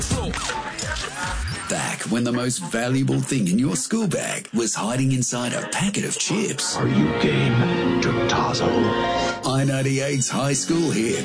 Back when the most valuable thing in your school bag was hiding inside a packet of chips. Are you game to Tazo? I-98's High School Hit.